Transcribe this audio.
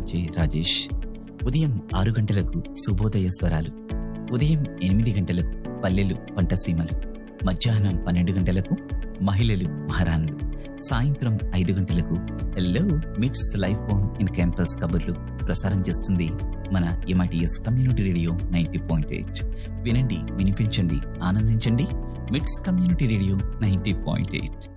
RJ Rajesh. ఉదయం 6 గంటలకు శుభోదయ స్వరాలు, ఉదయం 8 గంటలకు పల్లెలు పంటసీమలు, మధ్యాహ్నం 12 గంటలకు మహిళలు మహారాణులు, సాయంత్రం 5 గంటలకు హలో మిట్స్ లైఫ్ ఆన్ ఇన్ క్యాంపస్ కబుర్లు ప్రసారం చేస్తుంది మన MITS కమ్యూనిటీ రేడియో 90.8. వినండి, వినిపించండి, ఆనందించండి. మిట్స్ కమ్యూనిటీ రేడియో 90.8.